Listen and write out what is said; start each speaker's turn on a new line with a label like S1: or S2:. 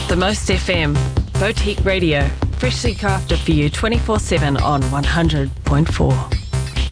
S1: The Most FM, Boutique Radio, freshly crafted for you 24/7 on 100.4.